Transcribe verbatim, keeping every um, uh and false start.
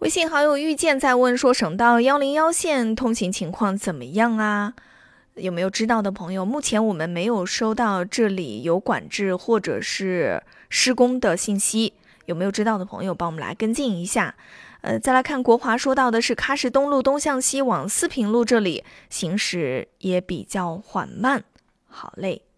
微信好友遇见在问说，省道一零一线通行情况怎么样啊？有没有知道的朋友？目前我们没有收到这里有管制或者是施工的信息，有没有知道的朋友帮我们来跟进一下。呃，再来看国华说到的是喀什东路东向西往四平路这里行驶也比较缓慢。好嘞。